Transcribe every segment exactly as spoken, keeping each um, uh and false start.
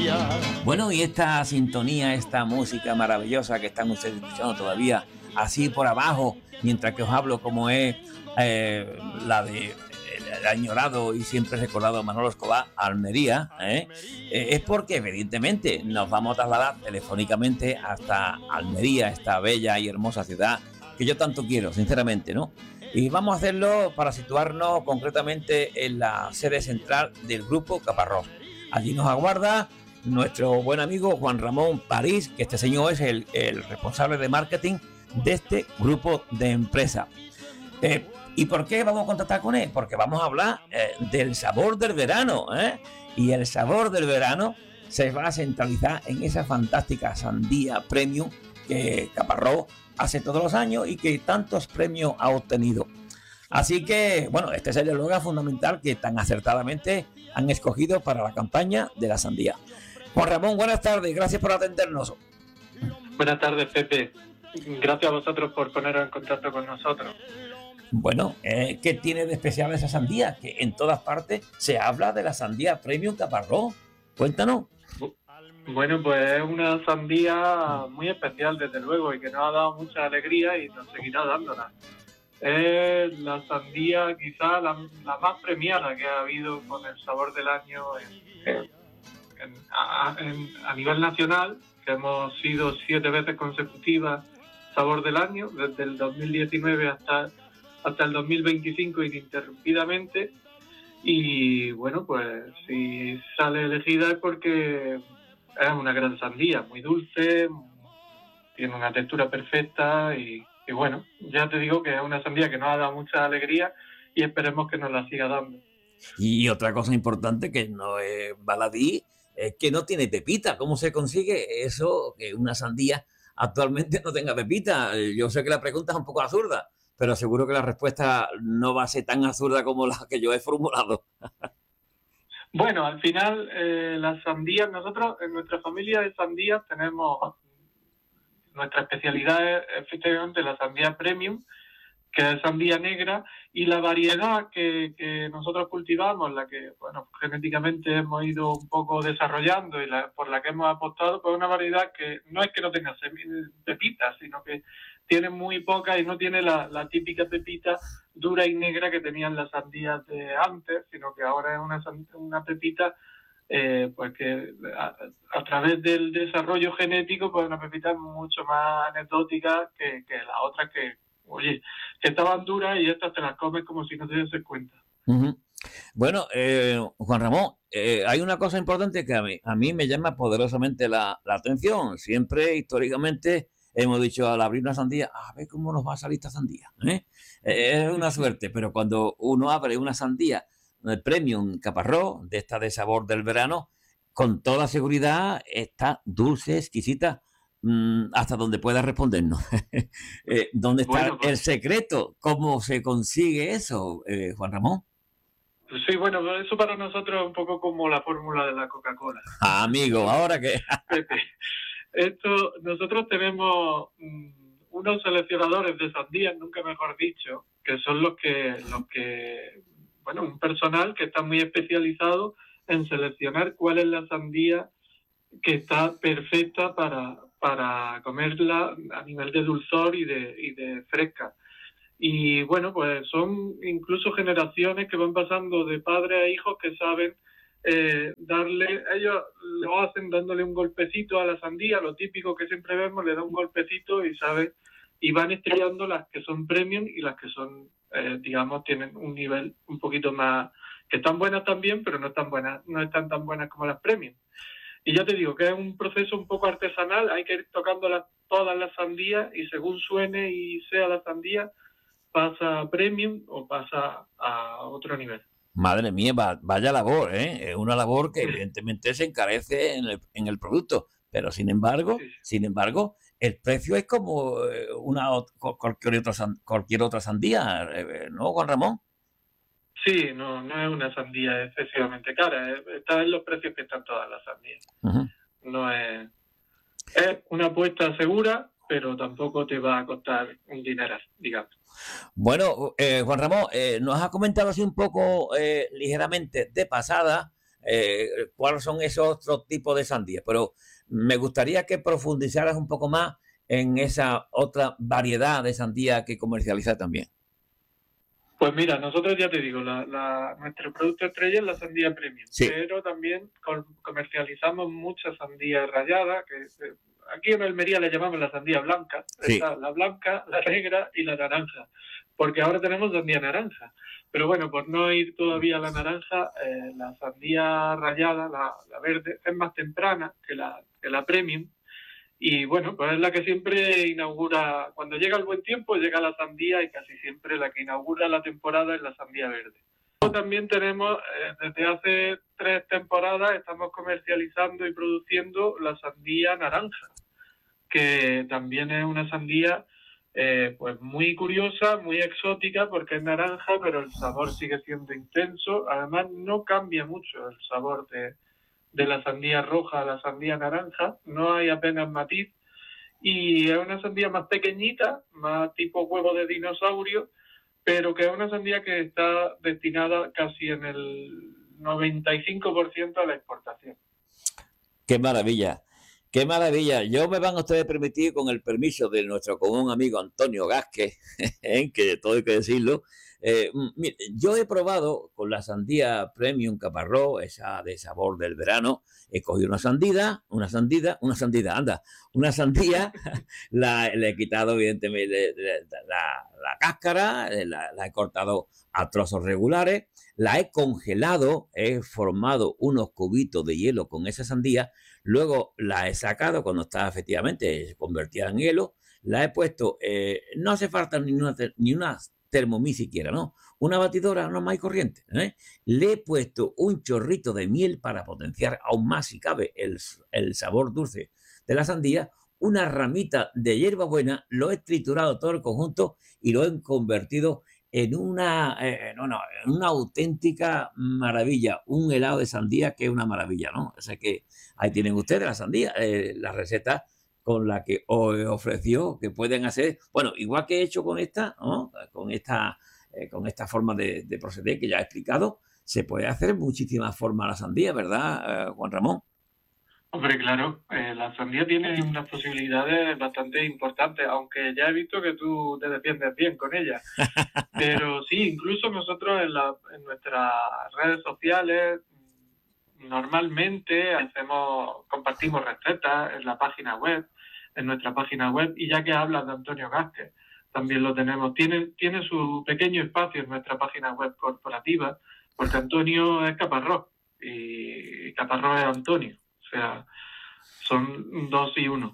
Bueno, y esta sintonía, esta música maravillosa que están ustedes escuchando todavía así por abajo, mientras que os hablo, como es eh, la de el añorado y siempre recordado Manolo Escobar, Almería, ¿eh? Eh, es porque evidentemente nos vamos a trasladar telefónicamente hasta Almería, esta bella y hermosa ciudad que yo tanto quiero, sinceramente, ¿no? Y vamos a hacerlo para situarnos concretamente en la sede central del Grupo Caparrós. Allí nos aguarda nuestro buen amigo Juan Ramón París, que este señor es el, el responsable de marketing de este grupo de empresa. Eh, ¿Y por qué vamos a contactar con él? Porque vamos a hablar eh, del sabor del verano, ¿eh? Y el sabor del verano se va a centralizar en esa fantástica sandía premium que Caparrós hace todos los años y que tantos premios ha obtenido. Así que, bueno, este es el eslogan fundamental que tan acertadamente han escogido para la campaña de la sandía. Juan Ramón, buenas tardes, gracias por atendernos. Buenas tardes, Pepe. Gracias a vosotros por poneros en contacto con nosotros. Bueno, eh, ¿qué tiene de especial esa sandía? Que en todas partes se habla de la sandía Premium Caparrós. Cuéntanos. Bueno, pues es una sandía muy especial, desde luego, y que nos ha dado mucha alegría y nos seguirá dándola. Es la sandía quizá la, la más premiada que ha habido con el sabor del año en, en, en, a, en, a nivel nacional, que hemos sido siete veces consecutivas sabor del año, desde el dos mil diecinueve hasta, hasta el dos mil veinticinco ininterrumpidamente. Y bueno, pues si sale elegida es porque es una gran sandía, muy dulce, tiene una textura perfecta y, y bueno, ya te digo que es una sandía que nos ha dado mucha alegría y esperemos que nos la siga dando. Y otra cosa importante que no es baladí, es que no tiene pepita. ¿Cómo se consigue eso, que una sandía actualmente no tenga pepita? Yo sé que la pregunta es un poco absurda, pero seguro que la respuesta no va a ser tan absurda como la que yo he formulado. Bueno, al final eh, las sandías, nosotros en nuestra familia de sandías tenemos, nuestra especialidad es efectivamente la sandía premium, que es sandía negra, y la variedad que, que nosotros cultivamos, la que bueno genéticamente hemos ido un poco desarrollando y la, por la que hemos apostado, pues una variedad que no es que no tenga pepitas, sino que tiene muy poca y no tiene la, la típica pepita dura y negra que tenían las sandías de antes, sino que ahora es una, una pepita eh, pues que a, a través del desarrollo genético, pues una pepita mucho más anecdótica que, que las otras que, oye, que estaban duras y estas te las comes como si no te dieses cuenta. Uh-huh. Bueno, eh, Juan Ramón, eh, hay una cosa importante que a mí, a mí me llama poderosamente la, la atención. Siempre, históricamente, hemos dicho al abrir una sandía, a ver cómo nos va a salir esta sandía. ¿eh? Eh, es una suerte, pero cuando uno abre una sandía el Premium Caparrós, de esta de sabor del verano, con toda seguridad está dulce, exquisita, mmm, hasta donde pueda respondernos. eh, ¿Dónde está bueno, pues, el secreto? ¿Cómo se consigue eso, eh, Juan Ramón? Sí, bueno, eso para nosotros es un poco como la fórmula de la Coca-Cola. Ah, amigo, ahora que... Esto, nosotros tenemos um, unos seleccionadores de sandías, nunca mejor dicho, que son los que, los que, bueno, un personal que está muy especializado en seleccionar cuál es la sandía que está perfecta para, para comerla a nivel de dulzor y de, y de fresca. Y bueno, pues son incluso generaciones que van pasando de padre a hijos que saben eh, darle, ellos lo hacen dándole un golpecito a la sandía, lo típico que siempre vemos, le da un golpecito y saben, y van estrellando las que son premium y las que son, eh, digamos, tienen un nivel un poquito más, que están buenas también, pero no están buenas, no están tan buenas como las premium. Y ya te digo que es un proceso un poco artesanal, hay que ir tocando las, todas las sandías y según suene y sea la sandía, pasa a premium o pasa a otro nivel. Madre mía, vaya labor, ¿eh? Es una labor que evidentemente se encarece en el, en el producto, pero sin embargo, sí, sí. sin embargo, el precio es como una cualquier otra cualquier otra sandía, ¿no, Juan Ramón? Sí, no, no es una sandía excesivamente cara, está en los precios que están todas las sandías. Uh-huh. No es, es una apuesta segura, pero tampoco te va a costar un dineral, digamos. Bueno, eh, Juan Ramón, eh, nos ha comentado así un poco eh, ligeramente de pasada eh, cuáles son esos otros tipos de sandías. Pero me gustaría que profundizaras un poco más en esa otra variedad de sandía que comercializa también. Pues mira, nosotros ya te digo, la, la, nuestro producto estrella es la sandía premium, sí. pero también comercializamos mucha sandía rallada, que eh, aquí en Almería le llamamos la sandía blanca. Sí. Está la blanca, la negra y la naranja, porque ahora tenemos sandía naranja. Pero bueno, por no ir todavía a la naranja, eh, la sandía rallada, la, la verde, es más temprana que la, que la premium. Y bueno, pues es la que siempre inaugura, cuando llega el buen tiempo llega la sandía, y casi siempre la que inaugura la temporada es la sandía verde. También tenemos, eh, desde hace tres temporadas, estamos comercializando y produciendo la sandía naranja, que también es una sandía eh, pues muy curiosa, muy exótica, porque es naranja, pero el sabor sigue siendo intenso. Además, no cambia mucho el sabor de de la sandía roja a la sandía naranja, no hay apenas matiz, y es una sandía más pequeñita, más tipo huevo de dinosaurio, pero que es una sandía que está destinada casi en el noventa y cinco por ciento a la exportación. ¡Qué maravilla! ¡Qué maravilla! Yo me van a ustedes permitir, con el permiso de nuestro común amigo Antonio Gázquez, que todo hay que decirlo. Eh, mire, yo he probado con la sandía Premium Caparrós, esa de sabor del verano. He cogido una sandía, una sandía, una sandía, anda, una sandía, la, le he quitado evidentemente la, la cáscara, la, la he cortado a trozos regulares, la he congelado, he formado unos cubitos de hielo con esa sandía, luego la he sacado cuando estaba efectivamente convertida en hielo, la he puesto, eh, no hace falta ni una, ni una Thermomix siquiera, ¿no? Una batidora normal y corriente, ¿eh? Le he puesto un chorrito de miel para potenciar aún más, si cabe, el, el sabor dulce de la sandía, una ramita de hierbabuena, lo he triturado todo el conjunto y lo he convertido en una, eh, no, no, en una auténtica maravilla, un helado de sandía que es una maravilla, ¿no? O sea que ahí tienen ustedes la sandía, eh, la receta con la que os ofreció que pueden hacer, bueno, igual que he hecho con esta, ¿no? Con esta, eh, con esta forma de, de proceder que ya he explicado, se puede hacer muchísimas formas la sandía, ¿verdad, eh, Juan Ramón? Hombre, claro, eh, la sandía tiene unas posibilidades bastante importantes, aunque ya he visto que tú te defiendes bien con ella. Pero sí, incluso nosotros en, la, en nuestras redes sociales normalmente hacemos, compartimos recetas en la página web, en nuestra página web, y ya que hablas de Antonio Gázquez, también lo tenemos. Tiene, tiene su pequeño espacio en nuestra página web corporativa, porque Antonio es Caparrós y Caparrós es Antonio. O sea, son dos y uno.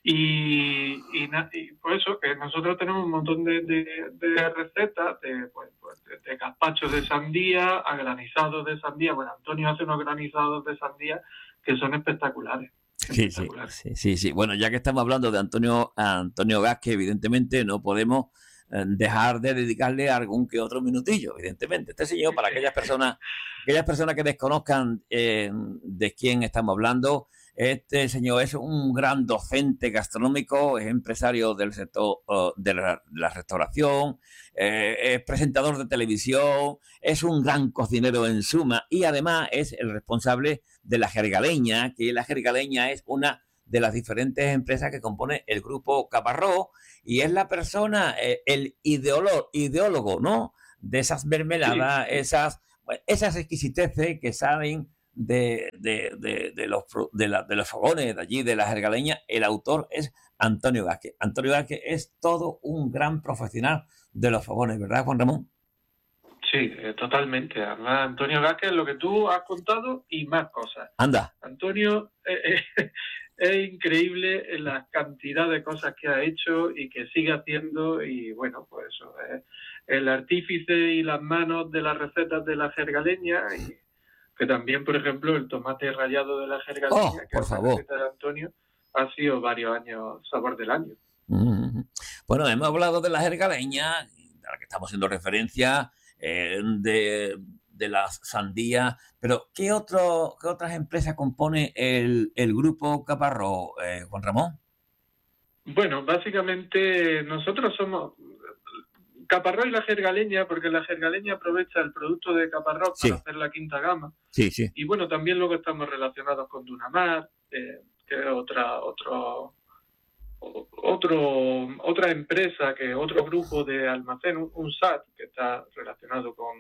Y, y, y por eso que nosotros tenemos un montón de, de, de recetas de, pues, pues, de, de gazpachos de sandía a granizados de sandía. Bueno, Antonio hace unos granizados de sandía que son espectaculares. Sí, espectaculares. Sí, sí, sí. Bueno, ya que estamos hablando de Antonio, Antonio Gázquez, evidentemente no podemos dejar de dedicarle algún que otro minutillo, evidentemente. Este señor, para aquellas personas, aquellas personas que desconozcan eh, de quién estamos hablando, este señor es un gran docente gastronómico, es empresario del sector uh, de, la, de la restauración, eh, es presentador de televisión, es un gran cocinero en suma y además es el responsable de La Jergaleña, que La Jergaleña es una de las diferentes empresas que compone el grupo Caparrós y es la persona, eh, el ideólogo, ideólogo, ¿no? De esas mermeladas, sí. esas, esas exquisiteces que salen de, de, de, de, los, de, la, de los fogones de allí, de La Jergaleña. El autor es Antonio Gázquez. Antonio Gázquez es todo un gran profesional de los fogones, ¿verdad, Juan Ramón? Sí, eh, totalmente. Además, Antonio Gázquez, lo que tú has contado y más cosas. Anda. Antonio eh, eh, es increíble la cantidad de cosas que ha hecho y que sigue haciendo y bueno, pues eso es el artífice y las manos de las recetas de La Jergaleña y que también, por ejemplo, el tomate rallado de La Jergaleña, oh, que es la receta de Antonio, ha sido varios años sabor del año. Mm-hmm. Bueno, hemos hablado de La Jergaleña, a la que estamos haciendo referencia, eh, de, de la sandía, pero ¿qué, otro, qué otras empresas compone el, el grupo Caparrós, eh, Juan Ramón? Bueno, básicamente nosotros somos, Caparrós y la jergaleña, porque la jergaleña aprovecha el producto de Caparrós Sí, para hacer la quinta gama. sí, sí. Y bueno, también luego estamos relacionados con Dunamar, eh, que es otra, otro, otro, otra empresa, que otro grupo de almacén, un, un S A T, que está relacionado con,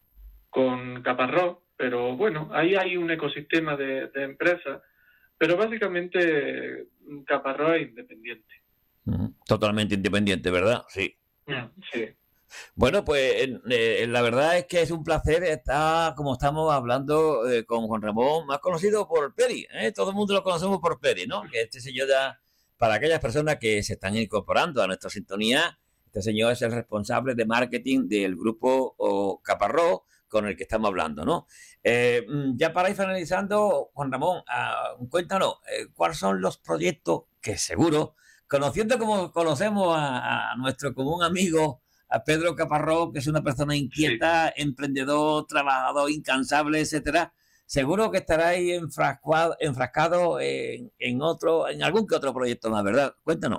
con Caparrós. Pero bueno, ahí hay un ecosistema de, de empresas, pero básicamente Caparrós es independiente. Uh-huh. Totalmente independiente, ¿verdad? Sí. Sí. Bueno, pues eh, la verdad es que es un placer estar, como estamos hablando, eh, con Juan Ramón, más conocido por Peri, ¿eh? Todo el mundo lo conocemos por Peri, ¿no? Que este señor ya, para aquellas personas que se están incorporando a nuestra sintonía, este señor es el responsable de marketing del grupo o Caparrós con el que estamos hablando, ¿no? Eh, ya para ir finalizando, Juan Ramón, uh, cuéntanos, eh, ¿cuáles son los proyectos que seguro, conociendo como conocemos a, a nuestro común amigo, a Pedro Caparrós, que es una persona inquieta, sí, emprendedor, trabajador, incansable, etcétera, seguro que estaráis enfrascado, enfrascado en, en otro, en algún que otro proyecto más, ¿verdad? Cuéntanos.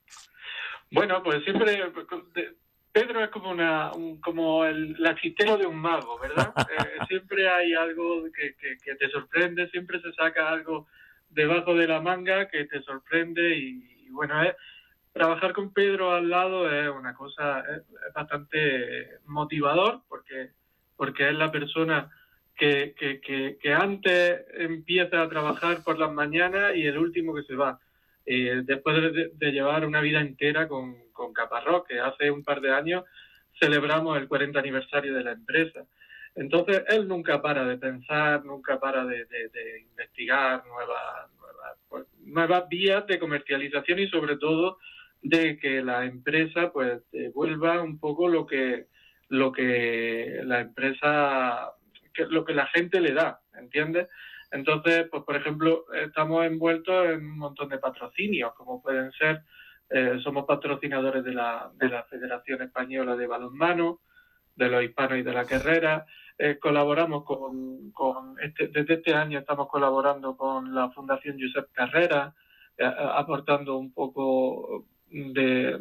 Bueno, pues siempre Pedro es como una un, como el, la chistera de un mago, ¿verdad? eh, siempre hay algo que, que, que te sorprende, siempre se saca algo debajo de la manga que te sorprende y, y bueno, es... Trabajar con Pedro al lado es una cosa, es, es bastante motivador porque, porque es la persona que, que, que, que antes empieza a trabajar por las mañanas y el último que se va. Eh, después de, de llevar una vida entera con, con Caparrós, que hace un par de años celebramos el cuarenta aniversario de la empresa. Entonces, él nunca para de pensar, nunca para de, de, de investigar nuevas, nuevas, pues, nuevas vías de comercialización y sobre todo de que la empresa pues devuelva un poco lo que lo que la empresa que, lo que la gente le da, ¿entiendes? Entonces, pues por ejemplo, estamos envueltos en un montón de patrocinios, como pueden ser, eh, somos patrocinadores de la, de la Federación Española de Balonmano, de los hispanos y de la carrera, eh, colaboramos con, con este, desde este año estamos colaborando con la Fundación Josep Carrera, eh, aportando un poco de,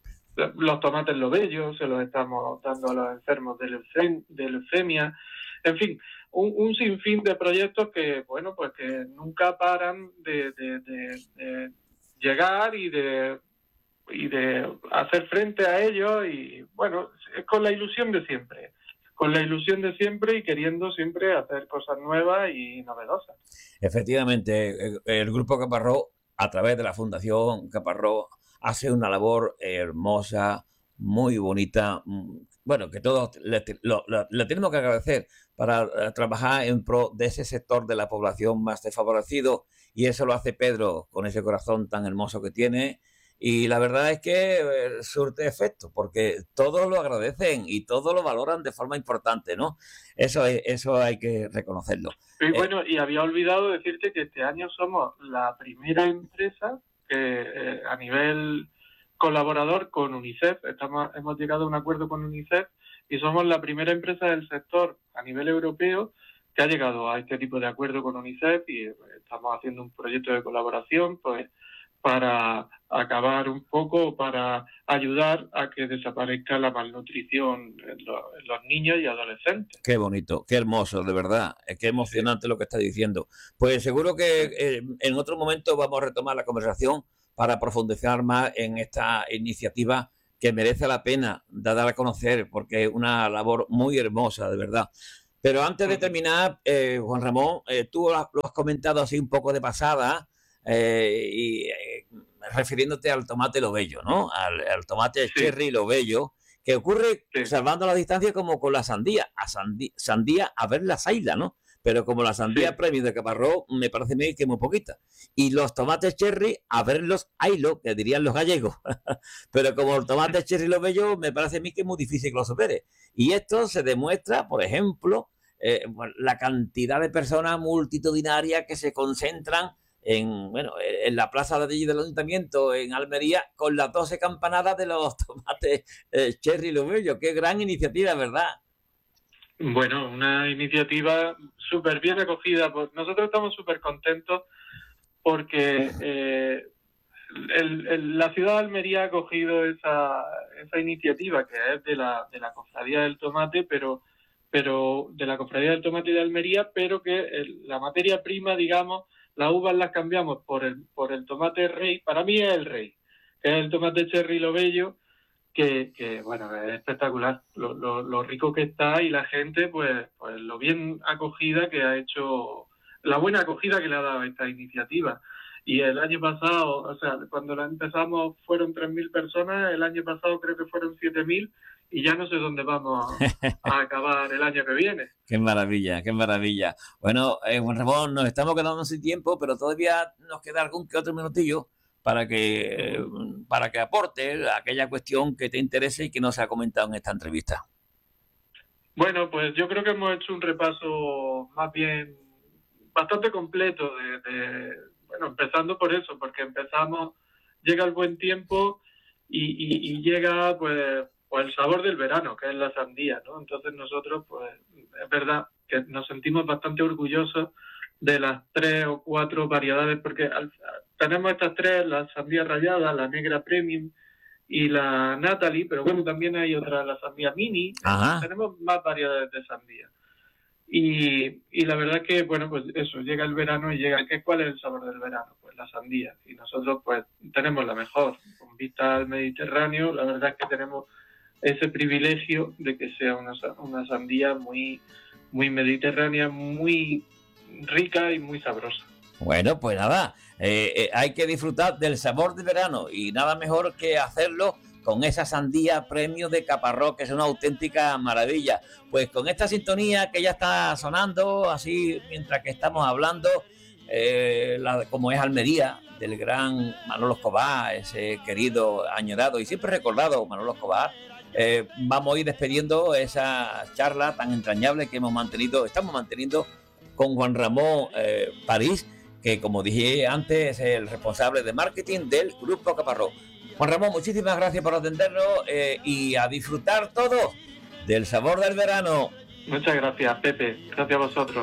de los tomates Lobello, se los estamos dando a los enfermos de, leucem, de leucemia, en fin, un, un sinfín de proyectos que, bueno, pues que nunca paran de, de, de, de llegar y de y de hacer frente a ellos y, bueno, con la ilusión de siempre, con la ilusión de siempre y queriendo siempre hacer cosas nuevas y novedosas. Efectivamente, el, el Grupo Caparrós, a través de la Fundación Caparrós, hace una labor hermosa, muy bonita, bueno, que todos le, lo, lo, le tenemos que agradecer para trabajar en pro de ese sector de la población más desfavorecido, y eso lo hace Pedro con ese corazón tan hermoso que tiene. Y la verdad es que eh, surte efecto, porque todos lo agradecen y todos lo valoran de forma importante, ¿no? Eso, eso hay que reconocerlo. Y bueno, eh, y había olvidado decirte que este año somos la primera empresa que eh, a nivel colaborador con UNICEF, estamos, hemos llegado a un acuerdo con UNICEF y somos la primera empresa del sector a nivel europeo que ha llegado a este tipo de acuerdo con UNICEF y eh, estamos haciendo un proyecto de colaboración, pues, para acabar un poco, para ayudar a que desaparezca la malnutrición en los, en los niños y adolescentes. Qué bonito, qué hermoso, de verdad, qué emocionante lo que está diciendo. Pues seguro que eh, en otro momento vamos a retomar la conversación para profundizar más en esta iniciativa que merece la pena dar a conocer, porque es una labor muy hermosa, de verdad. Pero antes de terminar, eh, Juan Ramón, eh, tú lo has comentado así un poco de pasada, Eh, y eh, refiriéndote al tomate Lobello, ¿no? Al, al tomate sí. Cherry Lobello, que ocurre sí. salvando la distancia como con la sandía. A sandía, sandía a ver las ailas, ¿no? Pero como la sandía sí. premium de Caparrós me parece a mí que muy poquita. Y los tomates cherry a ver los ailos, que dirían los gallegos. Pero como el tomate cherry Lobello me parece a mí que es muy difícil que lo supere. Y esto se demuestra, por ejemplo, eh, la cantidad de personas multitudinarias que se concentran en, bueno, en la plaza de allí del ayuntamiento en Almería con las doce campanadas de los tomates eh, cherry Lobello. Qué gran iniciativa, ¿verdad? Bueno, una iniciativa súper bien acogida. Nosotros estamos súper contentos porque eh, el, el, la ciudad de Almería ha cogido esa, esa iniciativa que es de la, de la Cofradía del Tomate, pero, pero de la Cofradía del Tomate de Almería, pero que el, la materia prima, digamos, las uvas las cambiamos por el, por el tomate rey. Para mí es el rey, que es el tomate cherry lo bello, que, que bueno, es espectacular, lo, lo, lo rico que está y la gente, pues, pues lo bien acogida que ha hecho, la buena acogida que le ha dado esta iniciativa. Y el año pasado, o sea, cuando la empezamos fueron tres mil personas, el año pasado creo que fueron siete mil, y ya no sé dónde vamos a, a acabar el año que viene. Qué maravilla, qué maravilla. Bueno, eh, Juan Ramón, nos estamos quedando sin tiempo, pero todavía nos queda algún que otro minutillo para que, eh, para que aporte aquella cuestión que te interese y que no se ha comentado en esta entrevista. Bueno, pues yo creo que hemos hecho un repaso más bien bastante completo de, de bueno, empezando por eso, porque empezamos, llega el buen tiempo y, y, y llega pues, pues el sabor del verano, que es la sandía, ¿no? Entonces nosotros, pues es verdad que nos sentimos bastante orgullosos de las tres o cuatro variedades, porque al, tenemos estas tres, la sandía rallada, la negra premium y la Natalie, pero bueno, también hay otra, la sandía mini. Ajá. Tenemos más variedades de sandía. Y, y la verdad que, bueno, pues eso, llega el verano y llega, ¿qué, ¿cuál es el sabor del verano? Pues la sandía. Y nosotros pues tenemos la mejor, con vista al Mediterráneo, la verdad es que tenemos ese privilegio de que sea una, una sandía muy, muy mediterránea, muy rica y muy sabrosa. Bueno, pues nada, eh, eh, hay que disfrutar del sabor del verano y nada mejor que hacerlo con esa sandía premio de Caparrós, que es una auténtica maravilla. Pues con esta sintonía que ya está sonando, así mientras que estamos hablando, eh, la, como es Almería, del gran Manolo Escobar, ese querido, añorado y siempre recordado Manolo Escobar, eh, vamos a ir despidiendo esa charla tan entrañable que hemos mantenido, estamos manteniendo con Juan Ramón eh, París, que como dije antes es el responsable de marketing del Grupo Caparrós. Juan Ramón, muchísimas gracias por atendernos eh, y a disfrutar todos del sabor del verano. Muchas gracias, Pepe. Gracias a vosotros.